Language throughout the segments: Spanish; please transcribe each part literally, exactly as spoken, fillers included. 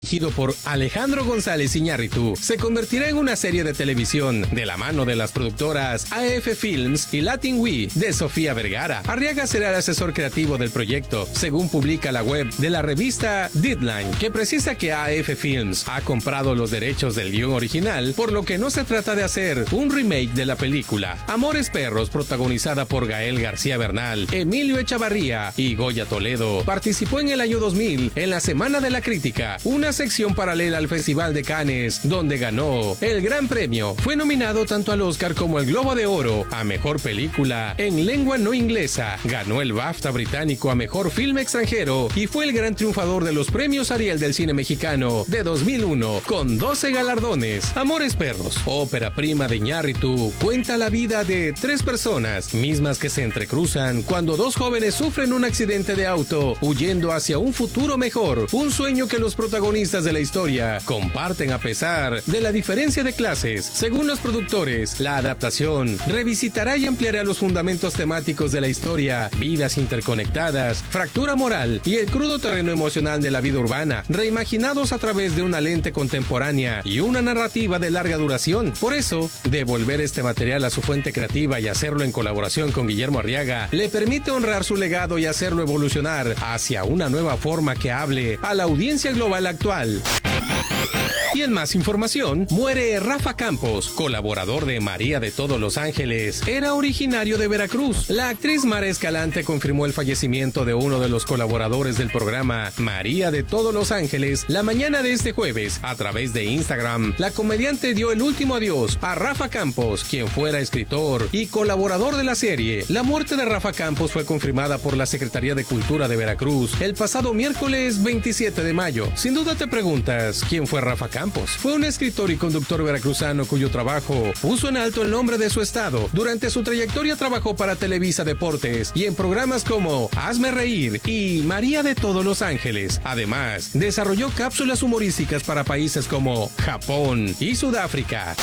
Dirigido por Alejandro González Iñárritu, se convertirá en una serie de televisión de la mano de las productoras A F Films y Latin We de Sofía Vergara. Arriaga será el asesor creativo del proyecto, según publica la web de la revista Deadline, que precisa que A F Films ha comprado los derechos del guión original, por lo que no se trata de hacer un remake de la película. Amores Perros, protagonizada por Gael García Bernal, Emilio Echavarría y Goya Toledo, participó en el año dos mil en la Semana de la Crítica, una sección paralela al Festival de Cannes, donde ganó el Gran Premio. Fue nominado tanto al Oscar como al Globo de Oro a Mejor Película en Lengua No Inglesa. Ganó el BAFTA británico a Mejor Filme Extranjero y fue el gran triunfador de los Premios Ariel del Cine Mexicano de dos mil uno, con doce galardones. Amores Perros, ópera prima de Iñárritu, cuenta la vida de tres personas, mismas que se entrecruzan cuando dos jóvenes sufren un accidente de auto, huyendo hacia un futuro mejor, un sueño que los protagonistas de la historia comparten a pesar de la diferencia de clases. Según los productores, la adaptación revisitará y ampliará los fundamentos temáticos de la historia, vidas interconectadas, fractura moral y el crudo terreno emocional de la vida urbana, reimaginados a través de una lente contemporánea y una narrativa de larga duración. Por eso, devolver este material a su fuente creativa y hacerlo en colaboración con Guillermo Arriaga le permite honrar su legado y hacerlo evolucionar hacia una nueva forma que hable a la audiencia global actual. Y en más información, muere Rafa Campos, colaborador de María de Todos los Ángeles. Era originario de Veracruz. La actriz Mara Escalante confirmó el fallecimiento de uno de los colaboradores del programa María de Todos los Ángeles la mañana de este jueves. A través de Instagram, la comediante dio el último adiós a Rafa Campos, quien fuera escritor y colaborador de la serie. La muerte de Rafa Campos fue confirmada por la Secretaría de Cultura de Veracruz el pasado miércoles veintisiete de mayo. Sin duda te preguntas, ¿quién fue Rafa Campos? Fue un escritor y conductor veracruzano cuyo trabajo puso en alto el nombre de su estado. Durante su trayectoria trabajó para Televisa Deportes y en programas como Hazme Reír y María de Todos los Ángeles. Además, desarrolló cápsulas humorísticas para países como Japón y Sudáfrica.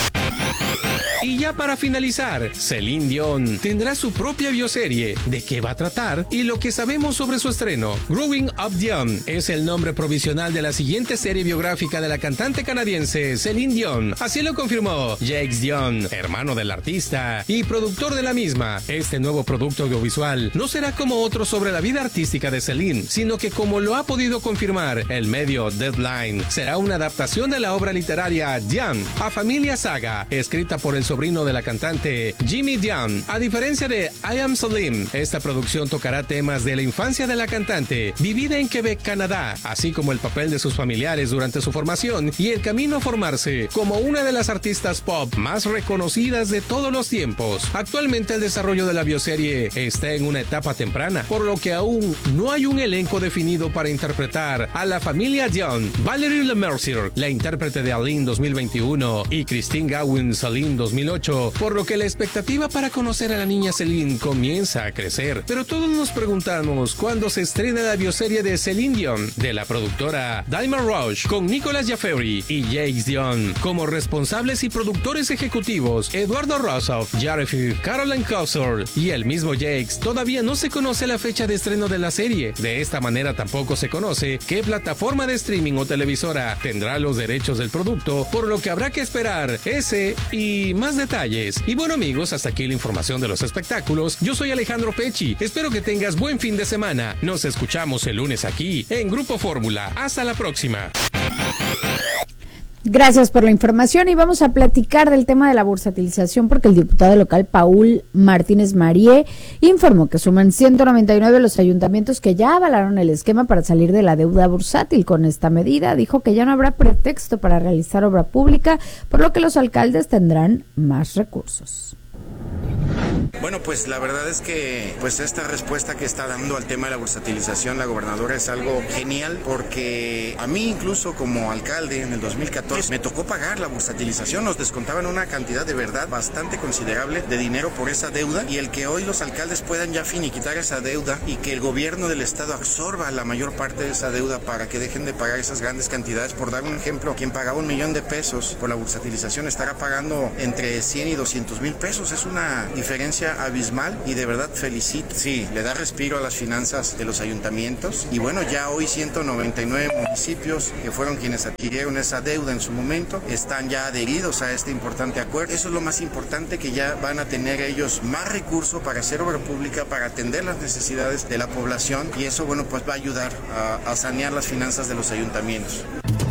Y ya para finalizar, Celine Dion tendrá su propia bioserie. ¿De qué va a tratar? Y lo que sabemos sobre su estreno. Growing Up Young es el nombre provisional de la siguiente serie biográfica de la cantante canadiense Celine Dion. Así lo confirmó Jacques Dion, hermano del artista y productor de la misma. Este nuevo producto audiovisual no será como otro sobre la vida artística de Celine, sino que, como lo ha podido confirmar el medio Deadline, será una adaptación de la obra literaria Dion, A Familia Saga, escrita por el sobrino de la cantante Jimmy Dion. A diferencia de I Am Celine, esta producción tocará temas de la infancia de la cantante, vivida en Quebec, Canadá, así como el papel de sus familiares durante su formación y el camino a formarse como una de las artistas pop más reconocidas de todos los tiempos. Actualmente el desarrollo de la bioserie está en una etapa temprana, por lo que aún no hay un elenco definido para interpretar a la familia Dion. Valerie Lemercier, la intérprete de Aline dos mil veintiuno, y Christine Gowan Celine dos mil ocho, por lo que la expectativa para conocer a la niña Celine comienza a crecer. Pero todos nos preguntamos cuándo se estrena la bioserie de Celine Dion, de la productora Diamond Rouge, con Nicolas Jaffery y Jacques Dion como responsables y productores ejecutivos. Eduardo Rossoff, Jared, Caroline Kosor y el mismo Jacques. Todavía no se conoce la fecha de estreno de la serie. De esta manera tampoco se conoce qué plataforma de streaming o televisora tendrá los derechos del producto, por lo que habrá que esperar ese y más detalles. Y bueno, amigos, hasta aquí la información de los espectáculos. Yo soy Alejandro Pecci. Espero que tengas buen fin de semana. Nos escuchamos el lunes aquí en Grupo Fórmula. Hasta la próxima. Gracias por la información y vamos a platicar del tema de la bursatilización porque el diputado local Paul Martínez Marie informó que suman ciento noventa y nueve los ayuntamientos que ya avalaron el esquema para salir de la deuda bursátil. Con esta medida dijo que ya no habrá pretexto para realizar obra pública, por lo que los alcaldes tendrán más recursos. Bueno, pues la verdad es que pues esta respuesta que está dando al tema de la bursatilización la gobernadora es algo genial, porque a mí incluso como alcalde en el dos mil catorce me tocó pagar la bursatilización, nos descontaban una cantidad de verdad bastante considerable de dinero por esa deuda, y el que hoy los alcaldes puedan ya finiquitar esa deuda y que el gobierno del estado absorba la mayor parte de esa deuda para que dejen de pagar esas grandes cantidades. Por dar un ejemplo, quien pagaba un millón de pesos por la bursatilización estará pagando entre cien y doscientos mil pesos, es una diferencia diferencia abismal y de verdad felicito. Sí, le da respiro a las finanzas de los ayuntamientos y bueno, ya hoy ciento noventa y nueve municipios que fueron quienes adquirieron esa deuda en su momento están ya adheridos a este importante acuerdo. Eso es lo más importante, que ya van a tener ellos más recursos para hacer obra pública, para atender las necesidades de la población y eso, bueno, pues va a ayudar a, a sanear las finanzas de los ayuntamientos.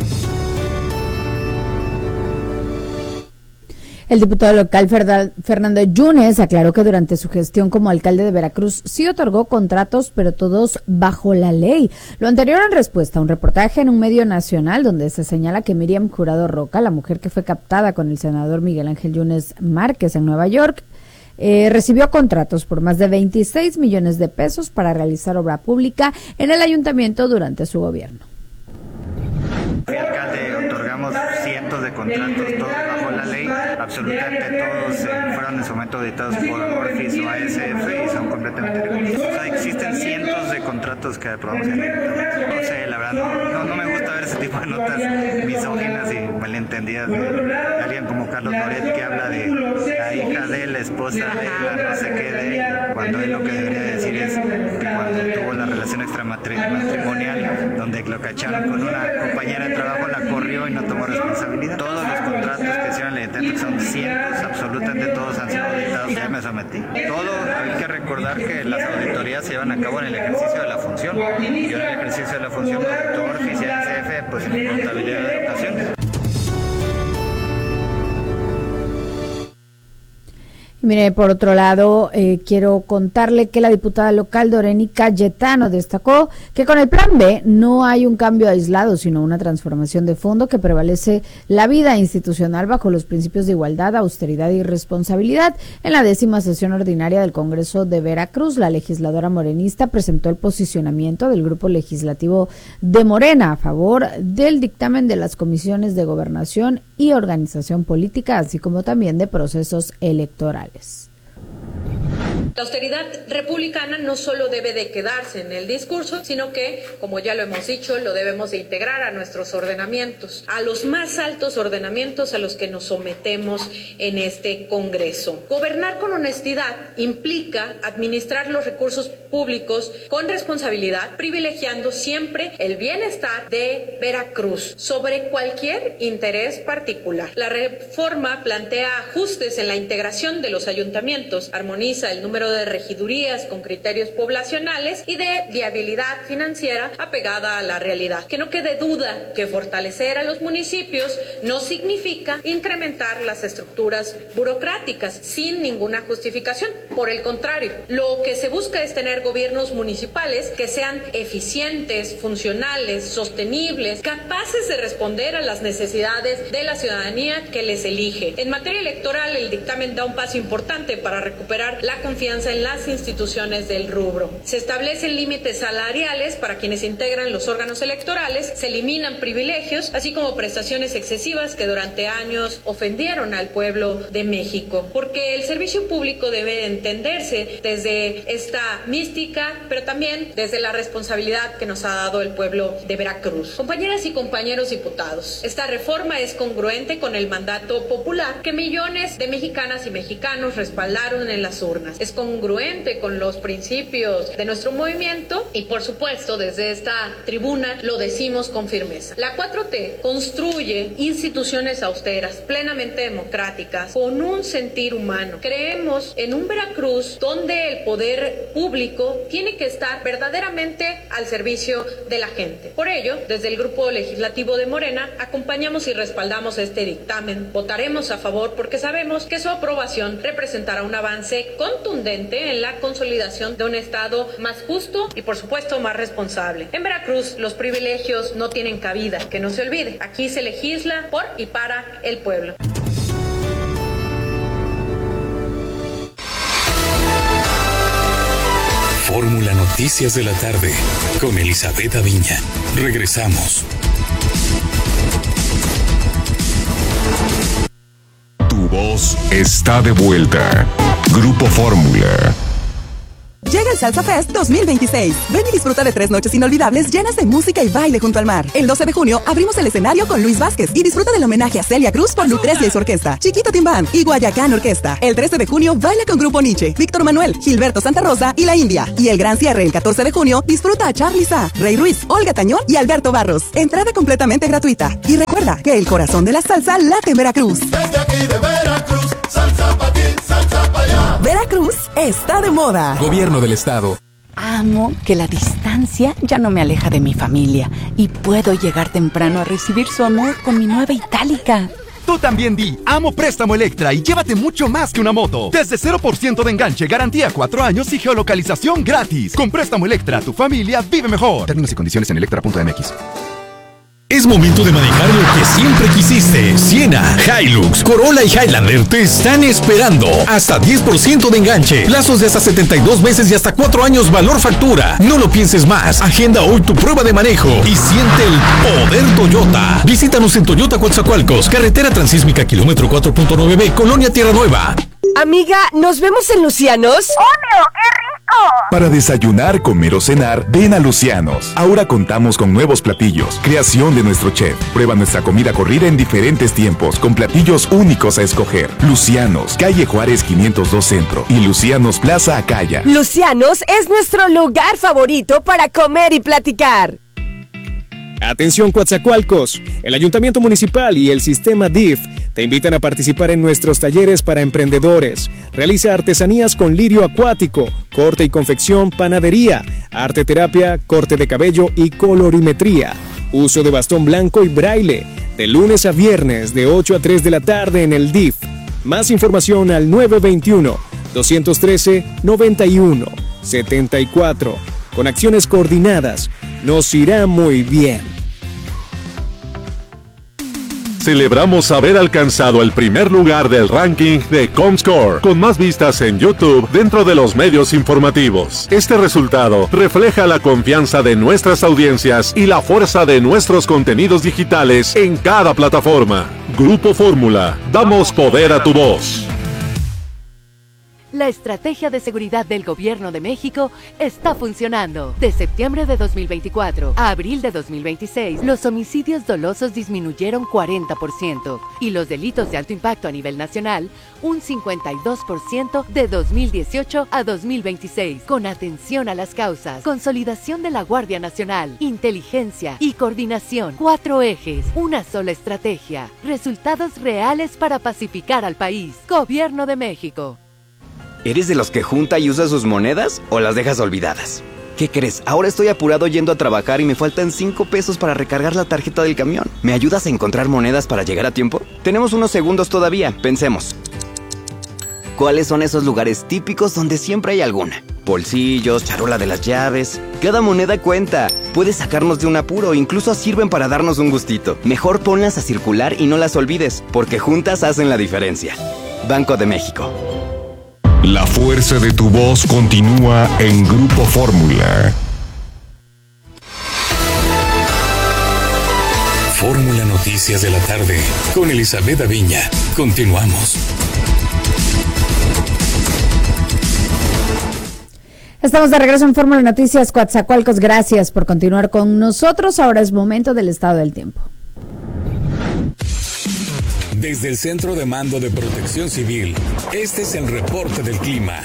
El diputado local Fernando Yunes aclaró que durante su gestión como alcalde de Veracruz sí otorgó contratos, pero todos bajo la ley. Lo anterior en respuesta a un reportaje en un medio nacional donde se señala que Miriam Jurado Roca, la mujer que fue captada con el senador Miguel Ángel Yunes Márquez en Nueva York, eh, recibió contratos por más de veintiséis millones de pesos para realizar obra pública en el ayuntamiento durante su gobierno. Fui alcalde, otorgamos cientos de contratos, todos bajo la ley, absolutamente todos eh, fueron en su momento auditados por Orfis o A S F y son completamente legales. O sea, existen cientos de contratos que aprobamos en el ayuntamiento. No sé, la verdad, no, no, no me gusta ver ese tipo de notas misóginas y malentendidas de alguien como Carlos Loret que habla de la hija de la esposa de la no sé qué de ella, cuando él lo que debería decir es que cuando tuvo la relación extramatrimonial donde lo cacharon con una compañera de trabajo, la corrió y no tomó responsabilidad. Todos los contratos que hicieron en el ayuntamiento, son cientos, absolutamente todos han sido auditados, ya me sometí. Todo, hay que recordar que las auditorías se llevan a cabo en el ejercicio de la función. Yo en el ejercicio de la función como auditor oficial A S F, pues en contabilidad de educación. Y mire, por otro lado, eh, quiero contarle que la diputada local Doreni Cayetano destacó que con el Plan B no hay un cambio aislado, sino una transformación de fondo que prevalece la vida institucional bajo los principios de igualdad, austeridad y responsabilidad. En la décima sesión ordinaria del Congreso de Veracruz, la legisladora morenista presentó el posicionamiento del Grupo Legislativo de Morena a favor del dictamen de las comisiones de Gobernación y Organización Política, así como también de procesos electorales. La austeridad republicana no solo debe de quedarse en el discurso, sino que, como ya lo hemos dicho, lo debemos de integrar a nuestros ordenamientos, a los más altos ordenamientos a los que nos sometemos en este Congreso. Gobernar con honestidad implica administrar los recursos públicos con responsabilidad, privilegiando siempre el bienestar de Veracruz sobre cualquier interés particular. La reforma plantea ajustes en la integración de los ayuntamientos, armoniza el número de regidurías con criterios poblacionales y de viabilidad financiera apegada a la realidad. Que no quede duda que fortalecer a los municipios no significa incrementar las estructuras burocráticas sin ninguna justificación. Por el contrario, lo que se busca es tener gobiernos municipales que sean eficientes, funcionales, sostenibles, capaces de responder a las necesidades de la ciudadanía que les elige. En materia electoral, el dictamen da un paso importante para recuperar la confianza en las instituciones del rubro. Se establecen límites salariales para quienes integran los órganos electorales, se eliminan privilegios, así como prestaciones excesivas que durante años ofendieron al pueblo de México. Porque el servicio público debe entenderse desde esta mística, pero también desde la responsabilidad que nos ha dado el pueblo de Veracruz. Compañeras y compañeros diputados, esta reforma es congruente con el mandato popular que millones de mexicanas y mexicanos respaldaron en las urnas. Es congruente con los principios de nuestro movimiento y, por supuesto, desde esta tribuna lo decimos con firmeza. La cuatro T construye instituciones austeras, plenamente democráticas, con un sentir humano. Creemos en un Veracruz donde el poder público tiene que estar verdaderamente al servicio de la gente. Por ello, desde el Grupo Legislativo de Morena, acompañamos y respaldamos este dictamen. Votaremos a favor porque sabemos que su aprobación representará un avance contundente en la consolidación de un Estado más justo y, por supuesto, más responsable. En Veracruz, los privilegios no tienen cabida, que no se olvide. Aquí se legisla por y para el pueblo. Fórmula Noticias de la tarde con Elizabeth Aviña. Regresamos. Tu voz está de vuelta. Grupo Fórmula. Llega el Salsa Fest dos mil veintiséis. Ven y disfruta de tres noches inolvidables llenas de música y baile junto al mar. El doce de junio abrimos el escenario con Luis Vázquez y disfruta del homenaje a Celia Cruz por Lucrecia y su orquesta, Chiquito Timbán y Guayacán Orquesta. El trece de junio baila con Grupo Nietzsche, Víctor Manuel, Gilberto Santa Rosa y La India. Y el gran cierre el catorce de junio disfruta a Charly Sa, Rey Ruiz, Olga Tañón y Alberto Barros. Entrada completamente gratuita. Y recuerda que el corazón de la salsa late en Veracruz. Desde aquí de Veracruz, salsa pa' aquí, salsa pa' allá. Veracruz está de moda. Gobierno del Estado. Amo que la distancia ya no me aleja de mi familia y puedo llegar temprano a recibir su amor con mi nueva Itálica. Tú también di Amo Préstamo Electra y llévate mucho más que una moto. Desde cero por ciento de enganche, garantía cuatro años y geolocalización gratis. Con Préstamo Electra, tu familia vive mejor. Términos y condiciones en electra punto m x. Es momento de manejar lo que siempre quisiste. Siena, Hilux, Corolla y Highlander te están esperando. Hasta diez por ciento de enganche, plazos de hasta setenta y dos meses y hasta cuatro años valor factura. No lo pienses más. Agenda hoy tu prueba de manejo y siente el poder Toyota. Visítanos en Toyota Coatzacoalcos, carretera transísmica kilómetro cuatro punto nueve B, Colonia Tierra Nueva. Amiga, ¿nos vemos en Lucianos? ¡Obvio! ¡Qué rico! Para desayunar, comer o cenar, ven a Lucianos. Ahora contamos con nuevos platillos, creación de nuestro chef. Prueba nuestra comida corrida en diferentes tiempos, con platillos únicos a escoger. Lucianos, calle Juárez quinientos dos Centro y Lucianos Plaza Acaya. Lucianos es nuestro lugar favorito para comer y platicar. Atención Coatzacoalcos, el Ayuntamiento Municipal y el Sistema D I F te invitan a participar en nuestros talleres para emprendedores. Realiza artesanías con lirio acuático, corte y confección, panadería, arte terapia, corte de cabello y colorimetría. Uso de bastón blanco y braille, de lunes a viernes de ocho a tres de la tarde en el D I F. Más información al nueve veintiuno, doscientos trece, noventa y uno, setenta y cuatro. Con acciones coordinadas, nos irá muy bien. Celebramos haber alcanzado el primer lugar del ranking de Comscore, con más vistas en YouTube dentro de los medios informativos. Este resultado refleja la confianza de nuestras audiencias y la fuerza de nuestros contenidos digitales en cada plataforma. Grupo Fórmula, damos poder a tu voz. La estrategia de seguridad del Gobierno de México está funcionando. De septiembre de dos mil veinticuatro a abril de dos mil veintiséis, los homicidios dolosos disminuyeron cuarenta por ciento y los delitos de alto impacto a nivel nacional un cincuenta y dos por ciento de dos mil dieciocho a dos mil veintiséis. Con atención a las causas, consolidación de la Guardia Nacional, inteligencia y coordinación. Cuatro ejes, una sola estrategia. Resultados reales para pacificar al país. Gobierno de México. ¿Eres de los que junta y usa sus monedas o las dejas olvidadas? ¿Qué crees? Ahora estoy apurado yendo a trabajar y me faltan cinco pesos para recargar la tarjeta del camión. ¿Me ayudas a encontrar monedas para llegar a tiempo? Tenemos unos segundos todavía, pensemos. ¿Cuáles son esos lugares típicos donde siempre hay alguna? Bolsillos, charola de las llaves. Cada moneda cuenta. Puede sacarnos de un apuro, incluso sirven para darnos un gustito. Mejor ponlas a circular y no las olvides, porque juntas hacen la diferencia. Banco de México. La fuerza de tu voz continúa en Grupo Fórmula. Fórmula Noticias de la tarde con Elizabeth Aviña. Continuamos. Estamos de regreso en Fórmula Noticias Coatzacoalcos. Gracias por continuar con nosotros. Ahora es momento del estado del tiempo. Desde el Centro de Mando de Protección Civil, este es el reporte del clima.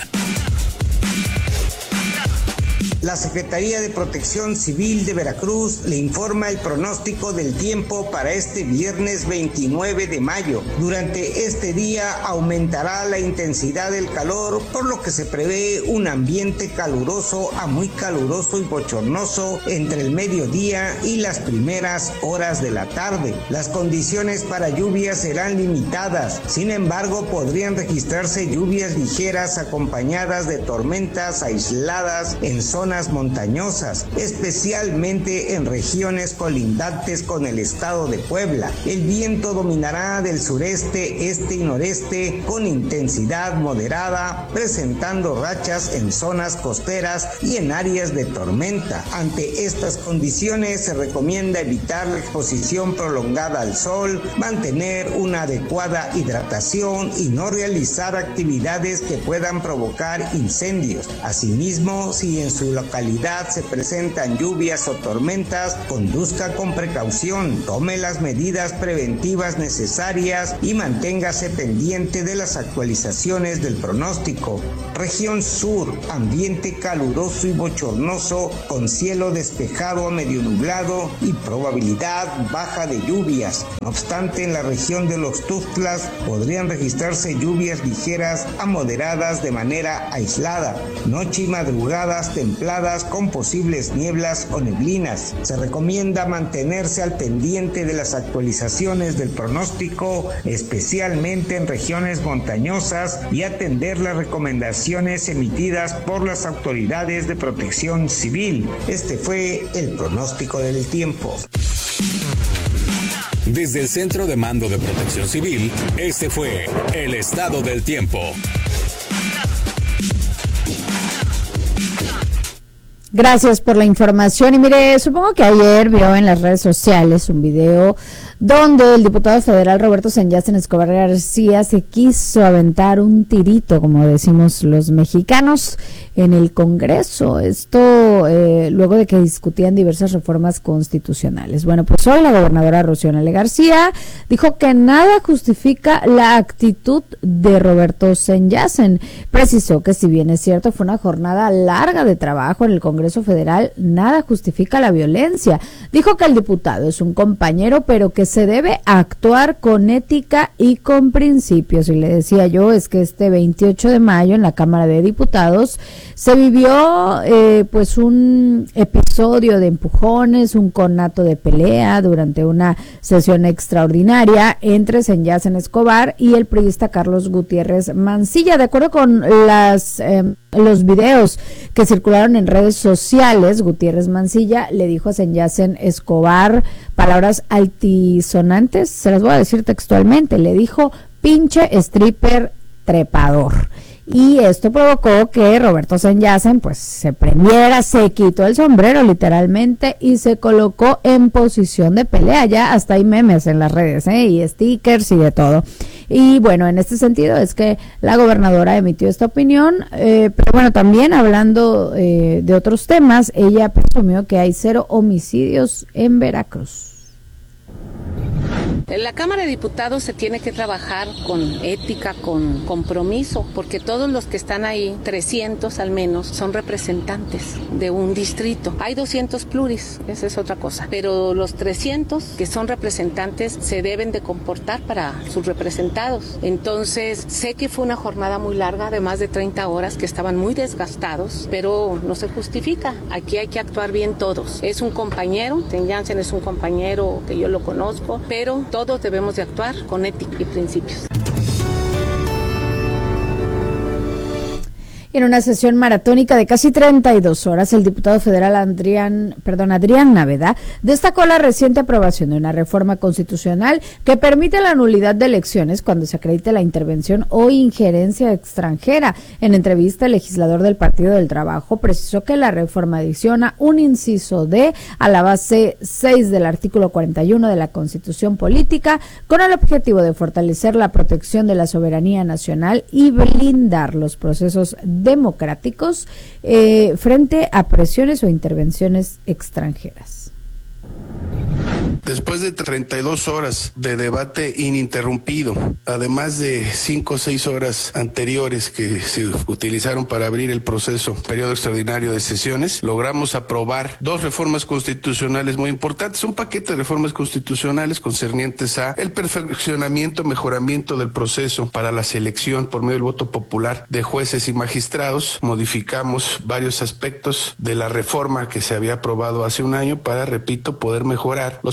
La Secretaría de Protección Civil de Veracruz le informa el pronóstico del tiempo para este viernes veintinueve de mayo. Durante este día aumentará la intensidad del calor, por lo que se prevé un ambiente caluroso a muy caluroso y bochornoso entre el mediodía y las primeras horas de la tarde. Las condiciones para lluvias serán limitadas, sin embargo podrían registrarse lluvias ligeras acompañadas de tormentas aisladas en zonas zonas montañosas, especialmente en regiones colindantes con el estado de Puebla. El viento dominará del sureste, este y noreste con intensidad moderada, presentando rachas en zonas costeras y en áreas de tormenta. Ante estas condiciones se recomienda evitar la exposición prolongada al sol, mantener una adecuada hidratación y no realizar actividades que puedan provocar incendios. Asimismo, si en su localidad se presentan lluvias o tormentas, conduzca con precaución, tome las medidas preventivas necesarias y manténgase pendiente de las actualizaciones del pronóstico. Región Sur, ambiente caluroso y bochornoso con cielo despejado a medio nublado y probabilidad baja de lluvias. No obstante, en la región de los Tuxtlas podrían registrarse lluvias ligeras a moderadas de manera aislada, noche y madrugadas templadas con posibles nieblas o neblinas. Se recomienda mantenerse al pendiente de las actualizaciones del pronóstico, especialmente en regiones montañosas, y atender las recomendaciones emitidas por las autoridades de protección civil. Este fue el pronóstico del tiempo. Desde el Centro de Mando de Protección Civil, este fue el estado del tiempo. Gracias por la información. Y mire, supongo que ayer vio en las redes sociales un video donde el diputado federal Roberto Sanyasten Escobar García se quiso aventar un tirito, como decimos los mexicanos, en el Congreso. Esto eh, luego de que discutían diversas reformas constitucionales. Bueno, pues hoy la gobernadora Rocío Nale García dijo que nada justifica la actitud de Roberto Sanyasten. Precisó que si bien es cierto fue una jornada larga de trabajo en el Congreso Federal, nada justifica la violencia. Dijo que el diputado es un compañero, pero que se debe actuar con ética y con principios. Y le decía yo, es que este veintiocho de mayo en la Cámara de Diputados se vivió eh, pues un episodio de empujones, un conato de pelea durante una sesión extraordinaria entre Sanyasten Escobar y el priista Carlos Gutiérrez Mancilla. De acuerdo con las eh, los videos que circularon en redes sociales, Gutiérrez Mancilla le dijo a Sanyasten Escobar palabras altisonantes, se las voy a decir textualmente, le dijo pinche stripper trepador. Y esto provocó que Roberto Sanyasten pues se prendiera, se quitó el sombrero literalmente y se colocó en posición de pelea. Ya hasta hay memes en las redes, ¿eh? Y stickers y de todo. Y bueno, en este sentido es que la gobernadora emitió esta opinión, eh, pero bueno, también hablando eh, de otros temas, ella presumió que hay cero homicidios en Veracruz. En la Cámara de Diputados se tiene que trabajar con ética, con compromiso, porque todos los que están ahí, trescientos al menos, son representantes de un distrito. Hay doscientos pluris, esa es otra cosa, pero los trescientos que son representantes se deben de comportar para sus representados. Entonces, sé que fue una jornada muy larga, de más de treinta horas, que estaban muy desgastados, pero no se justifica. Aquí hay que actuar bien todos. Es un compañero, Sanyasten es un compañero que yo lo conozco, pero todos debemos de actuar con ética y principios. En una sesión maratónica de casi treinta y dos horas, el diputado federal Adrián, perdón, Adrián Naveda destacó la reciente aprobación de una reforma constitucional que permite la nulidad de elecciones cuando se acredite la intervención o injerencia extranjera. En entrevista, el legislador del Partido del Trabajo precisó que la reforma adiciona un inciso D a la base seis del artículo cuarenta y uno de la Constitución Política con el objetivo de fortalecer la protección de la soberanía nacional y blindar los procesos democráticos eh, frente a presiones o intervenciones extranjeras. Después de treinta y dos horas de debate ininterrumpido, además de cinco o seis horas anteriores que se utilizaron para abrir el proceso periodo extraordinario de sesiones, logramos aprobar dos reformas constitucionales muy importantes, un paquete de reformas constitucionales concernientes a el perfeccionamiento, mejoramiento del proceso para la selección por medio del voto popular de jueces y magistrados. Modificamos varios aspectos de la reforma que se había aprobado hace un año para, repito, poder mejorar los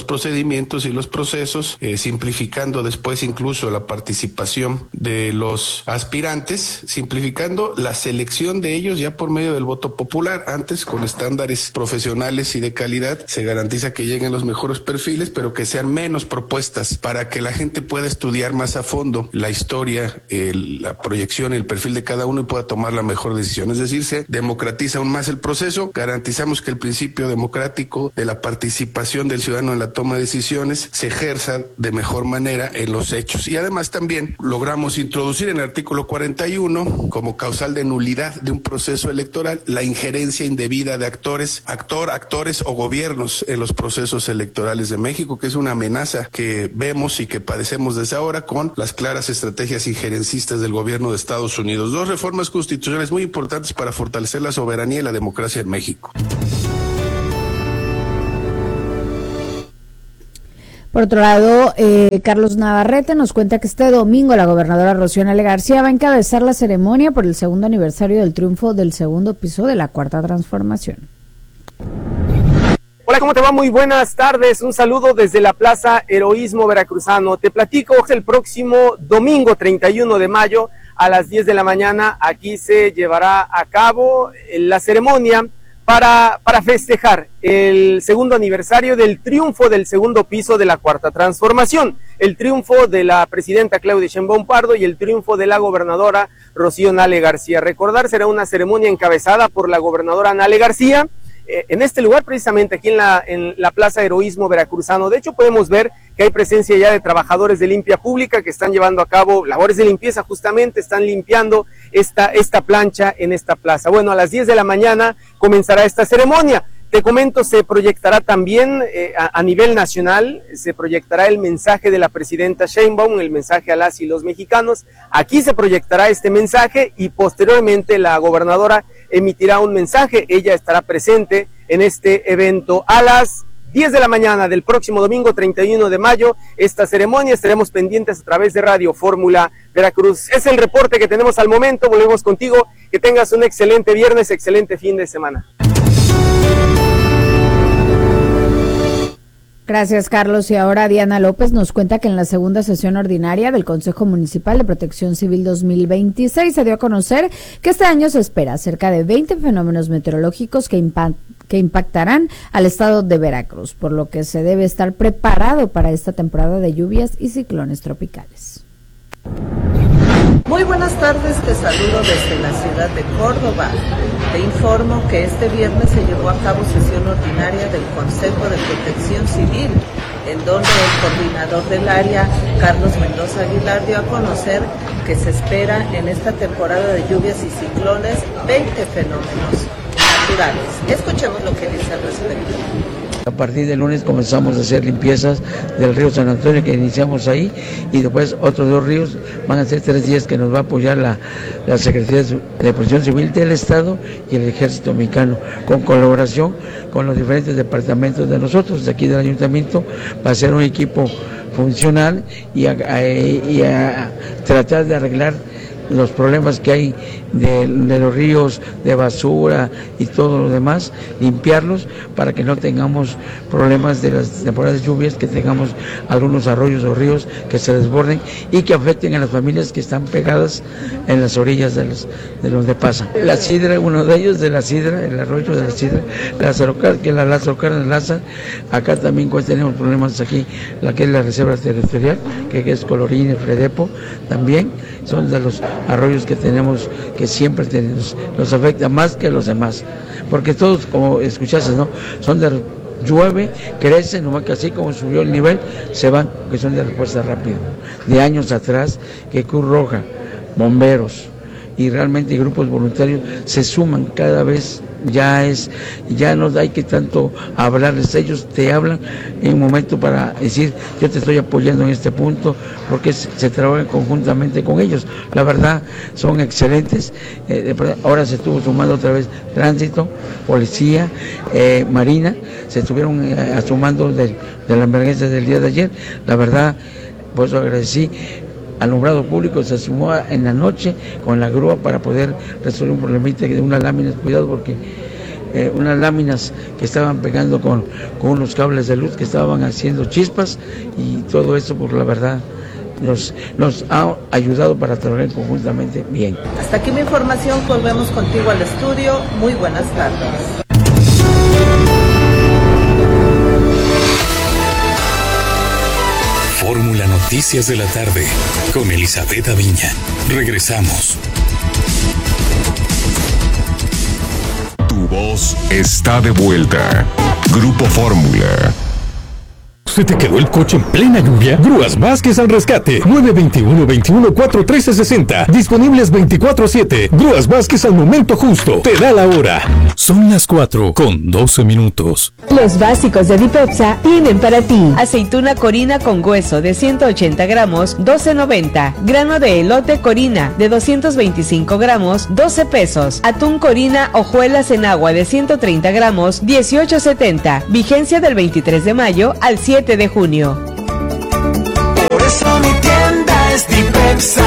procedimientos y los procesos, eh, simplificando después incluso la participación de los aspirantes, simplificando la selección de ellos ya por medio del voto popular. Antes, con estándares profesionales y de calidad, se garantiza que lleguen los mejores perfiles, pero que sean menos propuestas para que la gente pueda estudiar más a fondo la historia, el, la proyección y el perfil de cada uno y pueda tomar la mejor decisión. Es decir, se democratiza aún más el proceso, garantizamos que el principio democrático de la participación del ciudadano en la toma de decisiones se ejerza de mejor manera en los hechos. Y además también logramos introducir en el artículo cuarenta y uno como causal de nulidad de un proceso electoral la injerencia indebida de actores, actor, actores o gobiernos en los procesos electorales de México, que es una amenaza que vemos y que padecemos desde ahora con las claras estrategias injerencistas del gobierno de Estados Unidos. Dos reformas constitucionales muy importantes para fortalecer la soberanía y la democracia en México. Por otro lado, eh, Carlos Navarrete nos cuenta que este domingo la gobernadora Rocío Nale García va a encabezar la ceremonia por el segundo aniversario del triunfo del segundo piso de la Cuarta Transformación. Hola, ¿cómo te va? Muy buenas tardes. Un saludo desde la Plaza Heroísmo Veracruzano. Te platico, el próximo domingo treinta y uno de mayo a las diez de la mañana aquí se llevará a cabo la ceremonia Para, para festejar el segundo aniversario del triunfo del segundo piso de la Cuarta Transformación, el triunfo de la presidenta Claudia Sheinbaum Pardo y el triunfo de la gobernadora Rocío Nale García. Recordar, será una ceremonia encabezada por la gobernadora Nale García, eh, en este lugar precisamente aquí en la, en la Plaza Heroísmo Veracruzano. De hecho, podemos ver que hay presencia ya de trabajadores de limpia pública que están llevando a cabo labores de limpieza, justamente están limpiando esta, esta plancha en esta plaza. Bueno, a las diez de la mañana comenzará esta ceremonia. Te comento, se proyectará también eh, a, a nivel nacional, se proyectará el mensaje de la presidenta Sheinbaum, el mensaje a las y los mexicanos. Aquí se proyectará este mensaje y posteriormente la gobernadora emitirá un mensaje. Ella estará presente en este evento a las diez de la mañana del próximo domingo treinta y uno de mayo, esta ceremonia. Estaremos pendientes a través de Radio Fórmula Veracruz. Es el reporte que tenemos al momento. Volvemos contigo. Que tengas un excelente viernes, excelente fin de semana. Gracias, Carlos. Y ahora Diana López nos cuenta que en la segunda sesión ordinaria del Consejo Municipal de Protección Civil dos mil veintiséis se dio a conocer que este año se espera cerca de veinte fenómenos meteorológicos que impactan que impactarán al estado de Veracruz, por lo que se debe estar preparado para esta temporada de lluvias y ciclones tropicales. Muy buenas tardes, te saludo desde la ciudad de Córdoba. Te informo que este viernes se llevó a cabo sesión ordinaria del Consejo de Protección Civil, en donde el coordinador del área, Carlos Mendoza Aguilar, dio a conocer que se espera en esta temporada de lluvias y ciclones veinte fenómenos naturales. Escuchemos lo que dice al respecto. A partir del lunes comenzamos a hacer limpiezas del río San Antonio, que iniciamos ahí, y después otros dos ríos. Van a ser tres días que nos va a apoyar la, la Secretaría de Protección Civil del Estado y el Ejército Mexicano, con colaboración con los diferentes departamentos de nosotros, de aquí del Ayuntamiento, para hacer un equipo funcional y a, a, y a tratar de arreglar los problemas que hay de, de los ríos, de basura y todo lo demás, limpiarlos para que no tengamos problemas de las temporadas de lluvias, que tengamos algunos arroyos o ríos que se desborden y que afecten a las familias que están pegadas en las orillas de, los, de donde pasa. La Sidra, uno de ellos, de la Sidra, el arroyo de la Sidra, Lázaro Cárdenas, que la Lázaro Cárdenas Lázaro. Acá también pues, tenemos problemas aquí, la que es la reserva territorial, que es Colorín y Fredepo, también son de los arroyos que tenemos, que siempre tenemos, nos afecta más que los demás, porque todos, como escuchaste, ¿no? Son de llueve, crecen, nomás que así como subió el nivel, se van, que son de respuesta rápida. De años atrás, que Cruz Roja, bomberos y realmente grupos voluntarios se suman cada vez. Ya es, ya no hay que tanto hablarles, ellos te hablan en un momento para decir, yo te estoy apoyando en este punto, porque se, se trabaja conjuntamente con ellos. La verdad, son excelentes. Eh, ahora se estuvo sumando otra vez tránsito, policía, eh, marina, se estuvieron eh, sumando de, de la emergencia del día de ayer. La verdad, por eso agradecí. Alumbrado público se sumó en la noche con la grúa para poder resolver un problemita de unas láminas. Cuidado, porque eh, unas láminas que estaban pegando con, con unos cables de luz que estaban haciendo chispas, y todo eso, por la verdad, nos, nos ha ayudado para trabajar conjuntamente bien. Hasta aquí mi información, volvemos contigo al estudio. Muy buenas tardes. Fórmula Noticias de la tarde con Elizabeth Aviña. Regresamos. Tu voz está de vuelta. Grupo Fórmula. ¿Se te quedó el coche en plena lluvia? Grúas Vázquez al rescate. nueve dos uno, veintiuno cuatro, trece sesenta. Disponibles veinticuatro siete. Grúas Vázquez al momento justo. Te da la hora. Son las cuatro con doce minutos. Los básicos de Dipepsa tienen para ti: aceituna Corina con hueso de ciento ochenta gramos, doce noventa. Grano de elote Corina de doscientos veinticinco gramos, doce pesos. Atún Corina hojuelas en agua de ciento treinta gramos, dieciocho setenta. Vigencia del veintitrés de mayo al siete de junio. Por eso mi tienda es Dipepsa.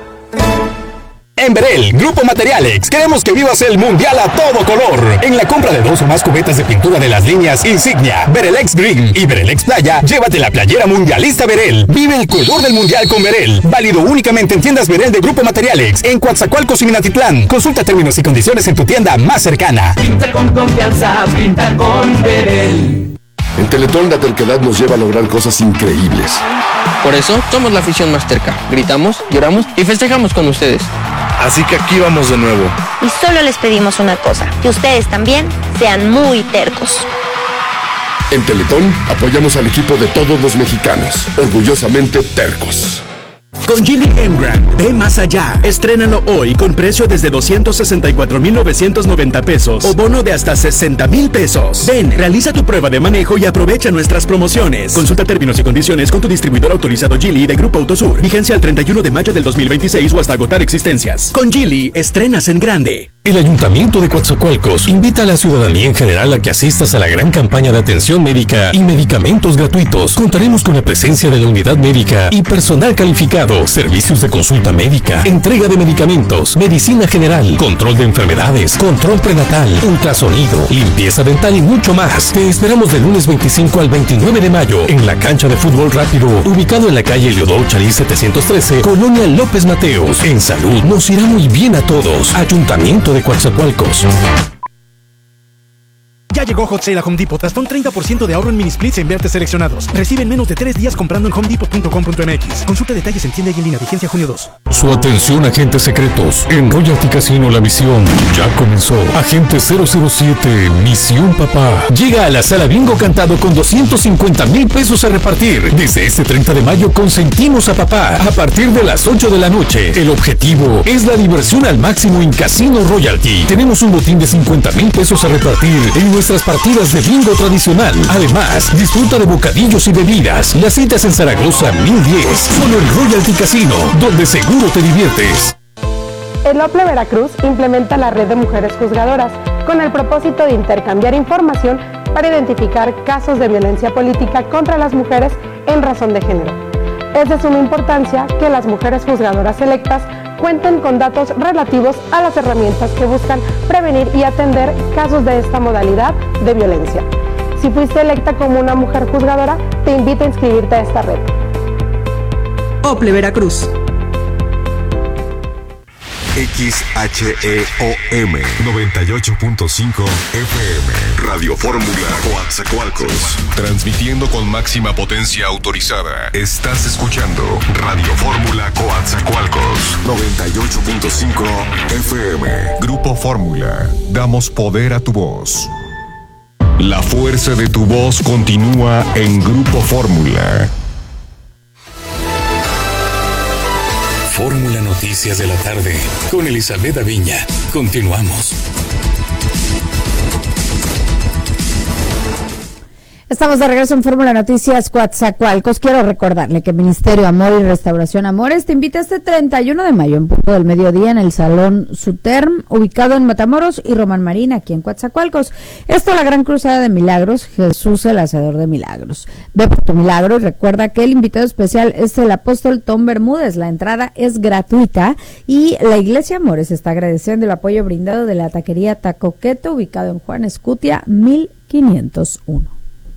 En Berel, Grupo Materialex, queremos que vivas el Mundial a todo color. En la compra de dos o más cubetas de pintura de las líneas Insignia, Berelex Green y Berelex Playa, llévate la playera mundialista Berel. Vive el color del Mundial con Berel. Válido únicamente en tiendas Berel de Grupo Materialex, en Coatzacoalcos y Minatitlán. Consulta términos y condiciones en tu tienda más cercana. Pinta con confianza, pinta con Berel. En Teletón la terquedad nos lleva a lograr cosas increíbles. Por eso somos la afición más terca. Gritamos, lloramos y festejamos con ustedes. Así que aquí vamos de nuevo. Y solo les pedimos una cosa: que ustedes también sean muy tercos. En Teletón apoyamos al equipo de todos los mexicanos. Orgullosamente tercos. Con Geely Emgrand, ve más allá. Estrénalo hoy con precio desde doscientos sesenta y cuatro mil novecientos noventa pesos o bono de hasta sesenta mil pesos. Ven, realiza tu prueba de manejo y aprovecha nuestras promociones. Consulta términos y condiciones con tu distribuidor autorizado Geely de Grupo Autosur. Vigencia al treinta y uno de mayo del dos mil veintiséis o hasta agotar existencias. Con Geely, estrenas en grande. El Ayuntamiento de Coatzacoalcos invita a la ciudadanía en general a que asistas a la gran campaña de atención médica y medicamentos gratuitos. Contaremos con la presencia de la unidad médica y personal calificado, servicios de consulta médica, entrega de medicamentos, medicina general, control de enfermedades, control prenatal, ultrasonido, limpieza dental y mucho más. Te esperamos del lunes veinticinco al veintinueve de mayo en la cancha de fútbol rápido, ubicado en la calle Leodoro Chaliz setecientos trece, Colonia López Mateos. En salud nos irá muy bien a todos. Ayuntamiento de Coatzacoalcos. Ya llegó Hot Sale a Home Depot hasta un treinta por ciento de ahorro en mini splits en vertes seleccionados. Recibe en menos de tres días comprando en home depot punto com punto m x. Consulta detalles en tienda y en línea. Vigencia junio dos. Su atención, agentes secretos. En Royalty Casino la misión ya comenzó. Agente cero cero siete, Misión Papá. Llega a la sala Bingo Cantado con doscientos cincuenta mil pesos a repartir. Desde este treinta de mayo consentimos a papá a partir de las ocho de la noche. El objetivo es la diversión al máximo en Casino Royalty. Tenemos un botín de cincuenta mil pesos a repartir en nuestras partidas de bingo tradicional. Además, disfruta de bocadillos y bebidas. Las citas en Zaragoza mil diez. Solo en Royalty Casino, donde seguro te diviertes. El OPLE Veracruz implementa la red de mujeres juzgadoras con el propósito de intercambiar información para identificar casos de violencia política contra las mujeres en razón de género. Es de suma importancia que las mujeres juzgadoras electas cuenten con datos relativos a las herramientas que buscan prevenir y atender casos de esta modalidad de violencia. Si fuiste electa como una mujer juzgadora, te invito a inscribirte a esta red. OPLE Veracruz. X H E O M noventa y ocho punto cinco F M Radio Fórmula Coatzacoalcos, transmitiendo con máxima potencia autorizada. Estás escuchando Radio Fórmula Coatzacoalcos noventa y ocho punto cinco F M. Grupo Fórmula, damos poder a tu voz. La fuerza de tu voz continúa en Grupo Fórmula. Fórmula Noticias de la tarde con Elizabeth Aviña. Continuamos. Estamos de regreso en Fórmula Noticias Coatzacoalcos. Quiero recordarle que el Ministerio Amor y Restauración Amores te invita este treinta y uno de mayo en punto del mediodía en el Salón Suterm, ubicado en Matamoros y Román Marín, aquí en Coatzacoalcos. Esto la Gran Cruzada de Milagros, Jesús el Hacedor de Milagros. Ve por tu milagro y recuerda que el invitado especial es el apóstol Tom Bermúdez. La entrada es gratuita y la Iglesia Amores está agradeciendo el apoyo brindado de la taquería Tacoqueto, ubicado en Juan Escutia, mil quinientos uno.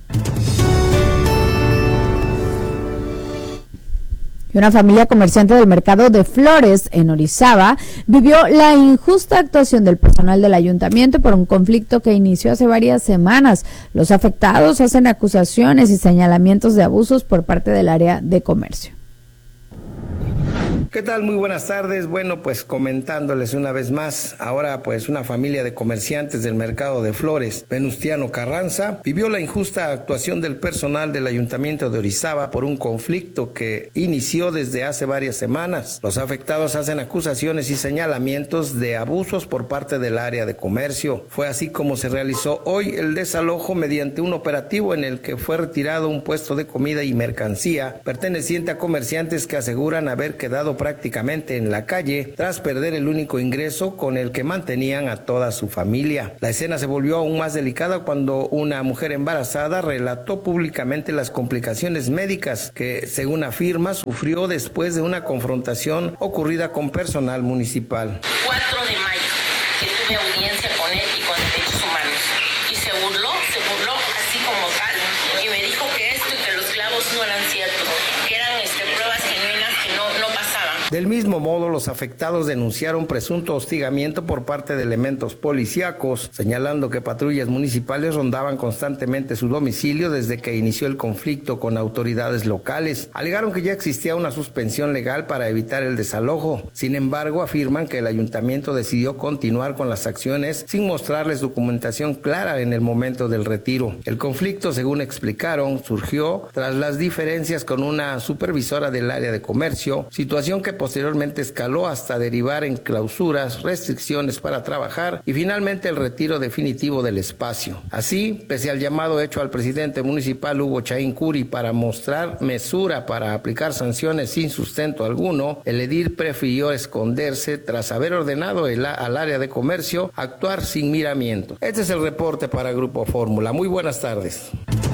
Y una familia comerciante del mercado de Flores en Orizaba vivió la injusta actuación del personal del ayuntamiento por un conflicto que inició hace varias semanas. Los afectados hacen acusaciones y señalamientos de abusos por parte del área de comercio. ¿Qué tal? Muy buenas tardes. Bueno, pues comentándoles una vez más, ahora pues una familia de comerciantes del mercado de Flores, Venustiano Carranza, vivió la injusta actuación del personal del ayuntamiento de Orizaba por un conflicto que inició desde hace varias semanas. Los afectados hacen acusaciones y señalamientos de abusos por parte del área de comercio. Fue así como se realizó hoy el desalojo mediante un operativo en el que fue retirado un puesto de comida y mercancía perteneciente a comerciantes que aseguran haber quedado prácticamente en la calle tras perder el único ingreso con el que mantenían a toda su familia. La escena se volvió aún más delicada cuando una mujer embarazada relató públicamente las complicaciones médicas que, según afirma, sufrió después de una confrontación ocurrida con personal municipal. cuatro de mayo, que tuve audiencia con él y con Derechos Humanos, y se burló, se burló así como tal, y me dijo que esto y que los clavos no eran ciertos, que eran este, pruebas genuinas que no, no pasaban. Del mismo modo, los afectados denunciaron presunto hostigamiento por parte de elementos policíacos, señalando que patrullas municipales rondaban constantemente su domicilio desde que inició el conflicto con autoridades locales. Alegaron que ya existía una suspensión legal para evitar el desalojo. Sin embargo, afirman que el ayuntamiento decidió continuar con las acciones sin mostrarles documentación clara en el momento del retiro. El conflicto, según explicaron, surgió tras las diferencias con una supervisora del área de comercio, situación que posteriormente escaló hasta derivar en clausuras, restricciones para trabajar y finalmente el retiro definitivo del espacio. Así, pese al llamado hecho al presidente municipal Hugo Chaín Curi para mostrar mesura para aplicar sanciones sin sustento alguno, el edil prefirió esconderse tras haber ordenado el, al área de comercio actuar sin miramiento. Este es el reporte para Grupo Fórmula. Muy buenas tardes.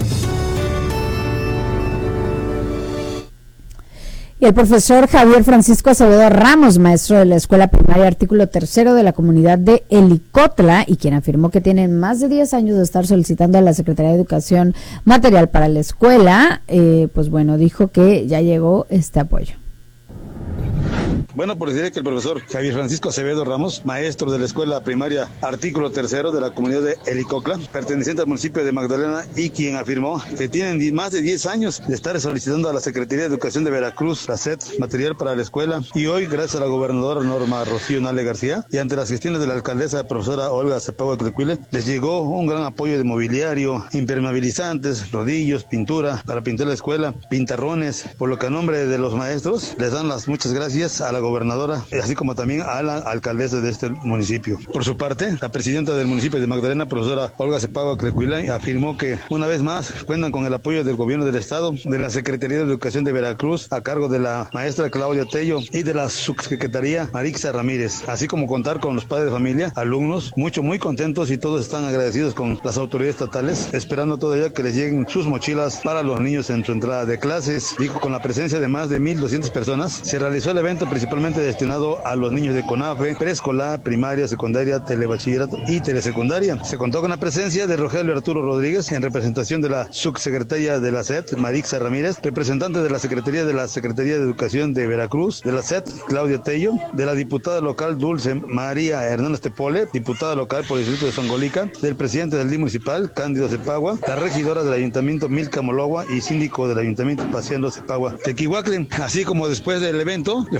Y el profesor Javier Francisco Acevedo Ramos, maestro de la escuela primaria artículo tercero de la comunidad de Helicotla, y quien afirmó que tienen más de diez años de estar solicitando a la Secretaría de Educación material para la escuela, eh, pues bueno, dijo que ya llegó este apoyo. Bueno, pues diré que el profesor Javier Francisco Acevedo Ramos, maestro de la escuela primaria artículo tercero de la comunidad de Helicotla, perteneciente al municipio de Magdalena, y quien afirmó que tienen más de diez años de estar solicitando a la Secretaría de Educación de Veracruz, la S E D, material para la escuela, y hoy, gracias a la gobernadora Norma Rocío Nale García y ante las gestiones de la alcaldesa profesora Olga Cepagua Clecuile, les llegó un gran apoyo de mobiliario, impermeabilizantes, rodillos, pintura para pintar la escuela, pintarrones, por lo que a nombre de los maestros les dan las muchas gracias a la gobernadora, así como también a la alcaldesa de este municipio. Por su parte, la presidenta del municipio de Magdalena, profesora Olga Cepagua Clecuila, afirmó que una vez más cuentan con el apoyo del gobierno del estado, de la Secretaría de Educación de Veracruz, a cargo de la maestra Claudia Tello y de la subsecretaría Marixa Ramírez, así como contar con los padres de familia, alumnos, mucho, muy contentos, y todos están agradecidos con las autoridades estatales, esperando todavía que les lleguen sus mochilas para los niños en su entrada de clases. Dijo, con la presencia de más de mil doscientas personas, se realizó el evento principalmente destinado a los niños de CONAFE, preescolar, primaria, secundaria, telebachillerato y telesecundaria. Se contó con la presencia de Rogelio Arturo Rodríguez en representación de la subsecretaria de la S E D, Marixa Ramírez, representante de la Secretaría de la Secretaría de Educación de Veracruz, de la S E D, Claudia Tello, de la diputada local Dulce María Hernández Tepole, diputada local por el distrito de Songolica, del presidente del D I municipal, Cándido Cepagua, la regidora del ayuntamiento Milka Mologua y síndico del ayuntamiento Paseando Cepagua Tequihuacle. Así como después del evento le fueron entregados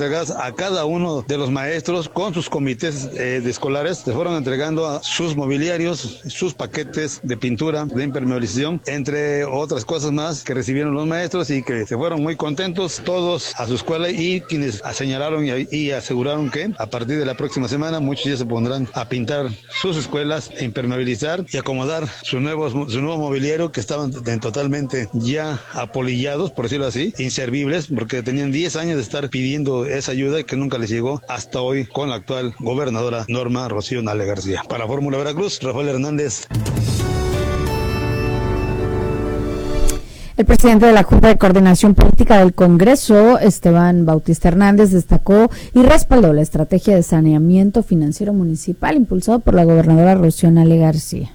entregadas a cada uno de los maestros con sus comités eh, de escolares. Se fueron entregando a sus mobiliarios, sus paquetes de pintura, de impermeabilización, entre otras cosas más que recibieron los maestros y que se fueron muy contentos todos a su escuela, y quienes señalaron y, y aseguraron que a partir de la próxima semana muchos ya se pondrán a pintar sus escuelas, a impermeabilizar y acomodar su nuevo, su nuevo mobiliario, que estaban totalmente ya apolillados, por decirlo así, inservibles, porque tenían diez años de estar pidiendo esa ayuda que nunca les llegó hasta hoy con la actual gobernadora Norma Rocío Nale García. Para Fórmula Veracruz, Rafael Hernández. El presidente de la Junta de Coordinación Política del Congreso, Esteban Bautista Hernández, destacó y respaldó la estrategia de saneamiento financiero municipal impulsado por la gobernadora Rocío Nale García.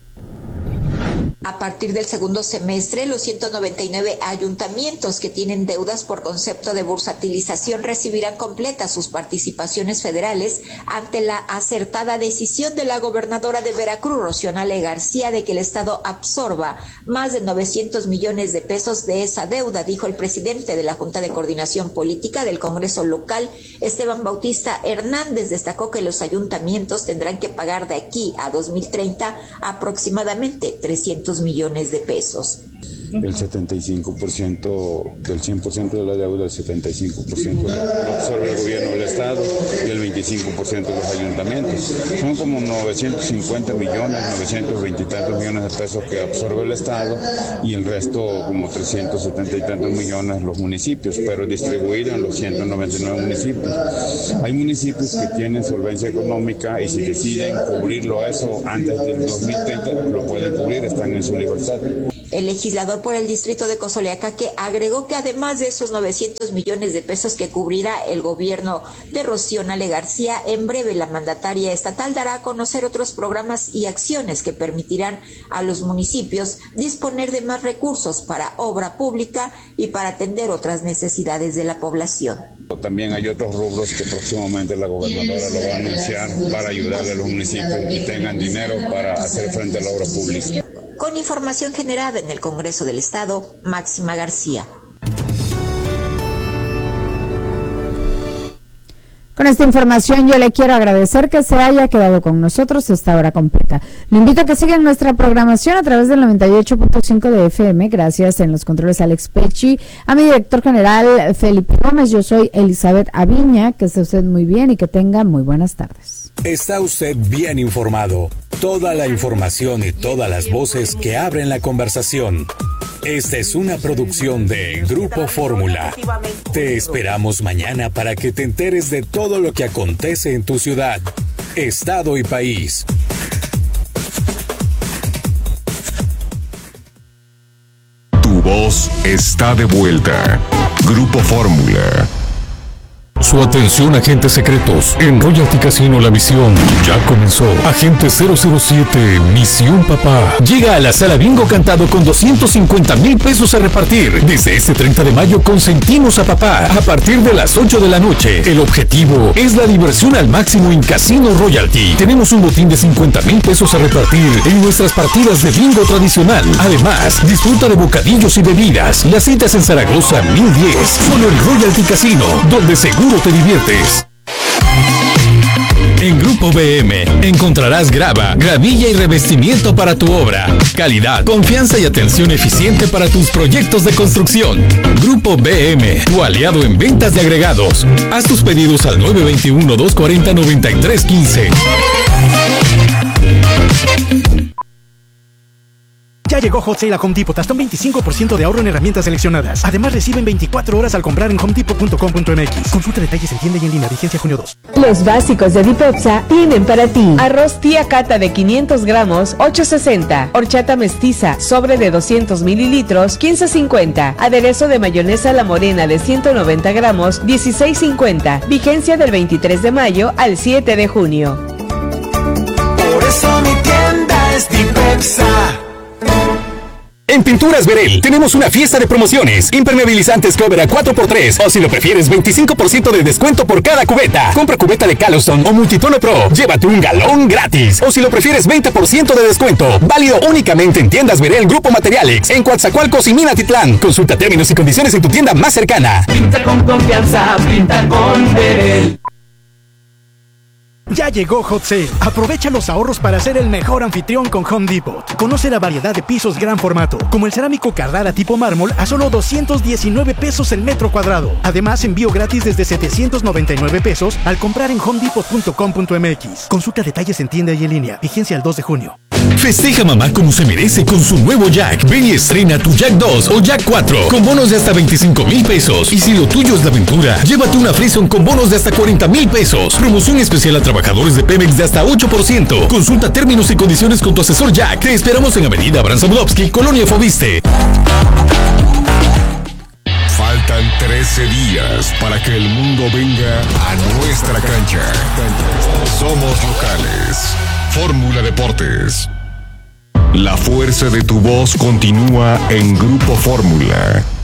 A partir del segundo semestre, los ciento noventa y nueve ayuntamientos que tienen deudas por concepto de bursatilización recibirán completas sus participaciones federales ante la acertada decisión de la gobernadora de Veracruz, Rocío Nale García, de que el Estado absorba más de novecientos millones de pesos de esa deuda, dijo el presidente de la Junta de Coordinación Política del Congreso local, Esteban Bautista Hernández. Destacó que los ayuntamientos tendrán que pagar de aquí a dos mil treinta aproximadamente trescientos millones de pesos. El setenta y cinco por ciento del cien por ciento de la deuda, el setenta y cinco por ciento lo absorbe el gobierno del Estado y el veinticinco por ciento de los ayuntamientos. Son como novecientos cincuenta millones, novecientos veinte y tantos millones de pesos que absorbe el Estado y el resto, como trescientos setenta y tantos millones, los municipios, pero distribuido en los ciento noventa y nueve municipios. Hay municipios que tienen solvencia económica y si deciden cubrirlo a eso antes del dos mil treinta, lo pueden cubrir, están en su libertad. El legislador por el distrito de Cozoleacaque agregó que además de esos novecientos millones de pesos que cubrirá el gobierno de Rocío Nale García, en breve la mandataria estatal dará a conocer otros programas y acciones que permitirán a los municipios disponer de más recursos para obra pública y para atender otras necesidades de la población. También hay otros rubros que próximamente la gobernadora lo va a anunciar para ayudarle a los municipios que tengan dinero para hacer frente a la obra pública. Con información generada en el Congreso del Estado, Máxima García. Con esta información yo le quiero agradecer que se haya quedado con nosotros esta hora completa. Le invito a que sigan nuestra programación a través del noventa y ocho punto cinco de F M. Gracias en los controles Alex Pechi, a mi director general Felipe Gómez. Yo soy Elizabeth Aviña. Que esté usted muy bien y que tenga muy buenas tardes. Está usted bien informado. Toda la información y todas las voces que abren la conversación. Esta es una producción de Grupo Fórmula. Te esperamos mañana para que te enteres de todo lo que acontece en tu ciudad, estado y país. Tu voz está de vuelta. Grupo Fórmula. Su atención, agentes secretos. En Royalty Casino la misión ya comenzó. Agente cero cero siete, Misión Papá. Llega a la sala bingo cantado con doscientos cincuenta mil pesos a repartir. Desde este treinta de mayo consentimos a papá. A partir de las ocho de la noche. El objetivo es la diversión al máximo en Casino Royalty. Tenemos un botín de cincuenta mil pesos a repartir en nuestras partidas de bingo tradicional. Además, disfruta de bocadillos y bebidas. La cita es en Zaragoza mil diez. Solo en Royalty Casino, donde seguro te diviertes. En Grupo B M encontrarás grava, gravilla y revestimiento para tu obra. Calidad, confianza y atención eficiente para tus proyectos de construcción. Grupo B M, tu aliado en ventas de agregados. Haz tus pedidos al nueve dos uno, dos cuatro cero, nueve tres uno cinco. Ya llegó Hot Sale a Home Depot, hasta un veinticinco por ciento de ahorro en herramientas seleccionadas. Además, reciben veinticuatro horas al comprar en home depot punto com punto m x. Consulta detalles en tienda y en línea, vigencia junio dos. Los básicos de Dipepsa tienen para ti: arroz tía Cata de quinientos gramos, ocho sesenta. Horchata mestiza, sobre de doscientos mililitros, quince cincuenta. Aderezo de mayonesa La Morena de ciento noventa gramos, dieciséis cincuenta. Vigencia del veintitrés de mayo al siete de junio. Por eso mi tienda es Dipepsa. En Pinturas Verel tenemos una fiesta de promociones. Impermeabilizantes Cover a cuatro por tres o si lo prefieres veinticinco por ciento de descuento por cada cubeta. Compra cubeta de Caloston o Multitono Pro. Llévate un galón gratis. O si lo prefieres veinte por ciento de descuento. Válido únicamente en tiendas Verel Grupo Materialex en Coatzacoalcos y Minatitlán. Consulta términos y condiciones en tu tienda más cercana. Pinta con confianza, pinta con Verel. Ya llegó Hot Sale. Aprovecha los ahorros para ser el mejor anfitrión con Home Depot. Conoce la variedad de pisos gran formato, como el cerámico Carrara tipo mármol a solo doscientos diecinueve pesos el metro cuadrado. Además, envío gratis desde setecientos noventa y nueve pesos al comprar en home depot punto com punto m x. Consulta detalles en tienda y en línea. Vigencia el dos de junio. Festeja mamá como se merece con su nuevo Jack. Ven y estrena tu Jack dos o Jack cuatro con bonos de hasta veinticinco mil pesos. Y si lo tuyo es la aventura, llévate una Frison con bonos de hasta cuarenta mil pesos. Promoción especial a trabajadores de Pemex de hasta ocho por ciento. Consulta términos y condiciones con tu asesor Jack. Te esperamos en Avenida Abraham Samudowski, Colonia Fobiste. Faltan trece días para que el mundo venga a nuestra cancha. Somos locales. Fórmula Deportes. La fuerza de tu voz continúa en Grupo Fórmula.